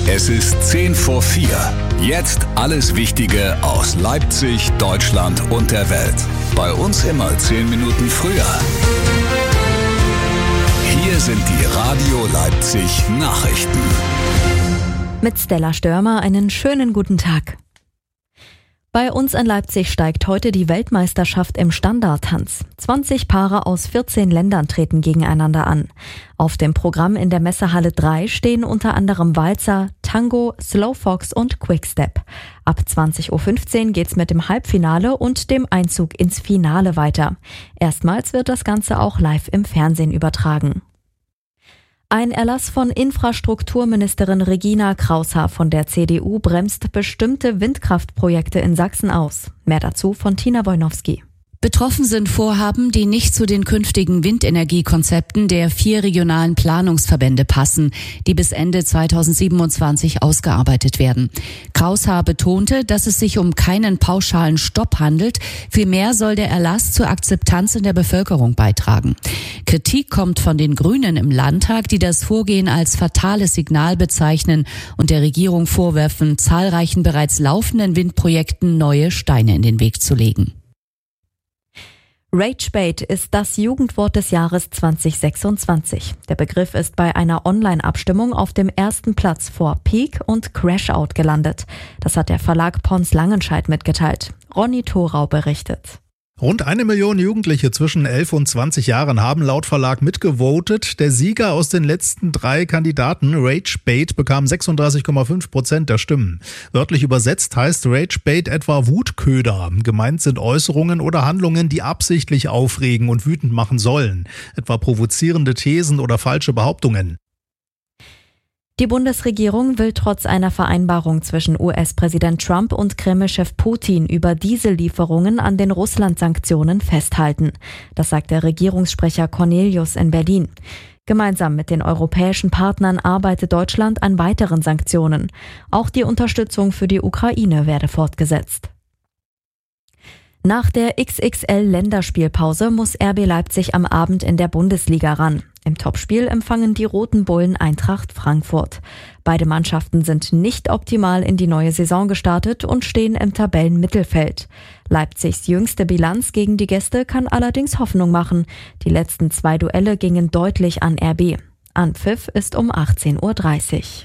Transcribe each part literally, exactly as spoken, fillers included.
Es ist zehn vor vier. Jetzt alles Wichtige aus Leipzig, Deutschland und der Welt. Bei uns immer zehn Minuten früher. Hier sind die Radio Leipzig Nachrichten. Mit Stella Störmer einen schönen guten Tag. Bei uns in Leipzig steigt heute die Weltmeisterschaft im Standardtanz. zwanzig Paare aus vierzehn Ländern treten gegeneinander an. Auf dem Programm in der Messehalle drei stehen unter anderem Walzer, Tango, Slowfox und Quickstep. Ab zwanzig Uhr fünfzehn geht's mit dem Halbfinale und dem Einzug ins Finale weiter. Erstmals wird das Ganze auch live im Fernsehen übertragen. Ein Erlass von Infrastrukturministerin Regina Kraushaar von der C D U bremst bestimmte Windkraftprojekte in Sachsen aus. Mehr dazu von Tina Wojnowski. Betroffen sind Vorhaben, die nicht zu den künftigen Windenergiekonzepten der vier regionalen Planungsverbände passen, die bis Ende zweitausendsiebenundzwanzig ausgearbeitet werden. Kraushaar betonte, dass es sich um keinen pauschalen Stopp handelt, vielmehr soll der Erlass zur Akzeptanz in der Bevölkerung beitragen. Kritik kommt von den Grünen im Landtag, die das Vorgehen als fatales Signal bezeichnen und der Regierung vorwerfen, zahlreichen bereits laufenden Windprojekten neue Steine in den Weg zu legen. Ragebait ist das Jugendwort des Jahres zwanzig sechsundzwanzig. Der Begriff ist bei einer Online-Abstimmung auf dem ersten Platz vor Peak und Crashout gelandet. Das hat der Verlag Pons Langenscheidt mitgeteilt. Ronny Thorau berichtet. Rund eine Million Jugendliche zwischen elf und zwanzig Jahren haben laut Verlag mitgevotet. Der Sieger aus den letzten drei Kandidaten, Ragebait, bekam sechsunddreißig Komma fünf Prozent der Stimmen. Wörtlich übersetzt heißt Ragebait etwa Wutköder. Gemeint sind Äußerungen oder Handlungen, die absichtlich aufregen und wütend machen sollen. Etwa provozierende Thesen oder falsche Behauptungen. Die Bundesregierung will trotz einer Vereinbarung zwischen U S-Präsident Trump und Kreml-Chef Putin über Diesellieferungen an den Russland-Sanktionen festhalten. Das sagt der Regierungssprecher Cornelius in Berlin. Gemeinsam mit den europäischen Partnern arbeitet Deutschland an weiteren Sanktionen. Auch die Unterstützung für die Ukraine werde fortgesetzt. Nach der X X L-Länderspielpause muss R B Leipzig am Abend in der Bundesliga ran. Im Topspiel empfangen die Roten Bullen Eintracht Frankfurt. Beide Mannschaften sind nicht optimal in die neue Saison gestartet und stehen im Tabellenmittelfeld. Leipzigs jüngste Bilanz gegen die Gäste kann allerdings Hoffnung machen. Die letzten zwei Duelle gingen deutlich an R B. Anpfiff ist um achtzehn Uhr dreißig.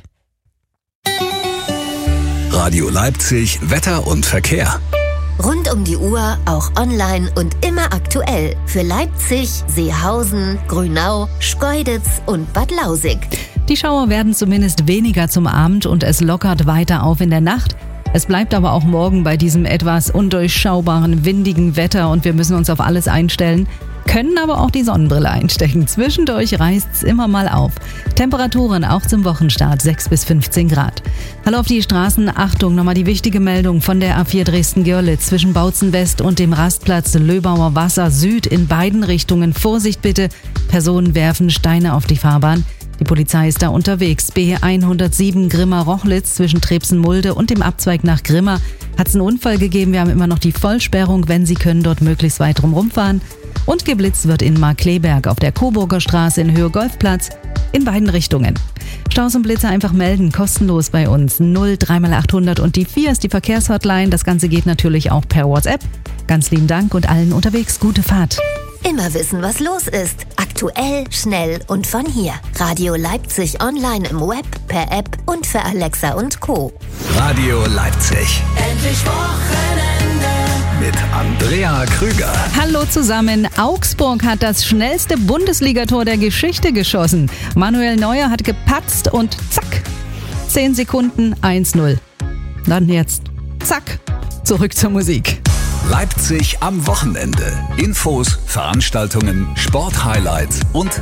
Radio Leipzig, Wetter und Verkehr. Rund um die Uhr, auch online und immer aktuell. Für Leipzig, Seehausen, Grünau, Schkeuditz und Bad Lausig. Die Schauer werden zumindest weniger zum Abend und es lockert weiter auf in der Nacht. Es bleibt aber auch morgen bei diesem etwas undurchschaubaren, windigen Wetter und wir müssen uns auf alles einstellen. Können aber auch die Sonnenbrille einstecken. Zwischendurch reißt's immer mal auf. Temperaturen auch zum Wochenstart sechs bis fünfzehn Grad. Hallo auf die Straßen. Achtung, nochmal die wichtige Meldung von der A vier Dresden-Görlitz zwischen Bautzen West und dem Rastplatz Löbauer Wasser Süd in beiden Richtungen. Vorsicht bitte, Personen werfen Steine auf die Fahrbahn. Die Polizei ist da unterwegs. B hundertsieben Grimma-Rochlitz zwischen Trebsen-Mulde und dem Abzweig nach Grimma hat es einen Unfall gegeben. Wir haben immer noch die Vollsperrung. Wenn Sie können, dort möglichst weit drum fahren. Und geblitzt wird in Markleberg auf der Coburger Straße in Höhe Golfplatz in beiden Richtungen. Staus und Blitze einfach melden, kostenlos bei uns. null drei mal achthundert und die vier ist die Verkehrshotline. Das Ganze geht natürlich auch per WhatsApp. Ganz lieben Dank und allen unterwegs gute Fahrt. Immer wissen, was los ist. Aktuell, schnell und von hier. Radio Leipzig online im Web, per App und für Alexa und Co. Radio Leipzig. Endlich Wochenende. Mit Andrea Krüger. Hallo zusammen. Augsburg hat das schnellste Bundesligator der Geschichte geschossen. Manuel Neuer hat gepatzt und zack, zehn Sekunden eins null. Dann jetzt zack, zurück zur Musik. Leipzig am Wochenende. Infos, Veranstaltungen, Sporthighlights und